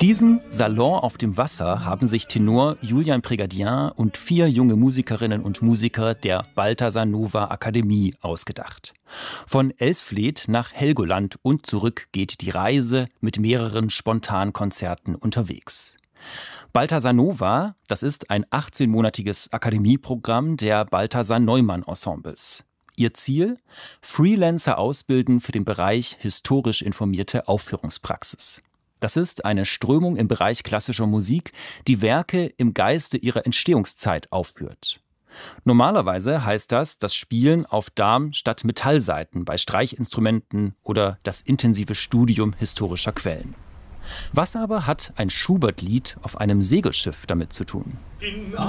Diesen Salon auf dem Wasser haben sich Tenor Julian Prégardien und 4 junge Musikerinnen und Musiker der Balthasar Nova Akademie ausgedacht. Von Elsfleth nach Helgoland und zurück geht die Reise mit mehreren Spontankonzerten unterwegs. Balthasar Nova, das ist ein 18-monatiges Akademieprogramm der Balthasar Neumann Ensembles. Ihr Ziel? Freelancer ausbilden für den Bereich historisch informierte Aufführungspraxis. Das ist eine Strömung im Bereich klassischer Musik, die Werke im Geiste ihrer Entstehungszeit aufführt. Normalerweise heißt das Spielen auf Darm- statt Metallsaiten bei Streichinstrumenten oder das intensive Studium historischer Quellen. Was aber hat ein Schubert-Lied auf einem Segelschiff damit zu tun?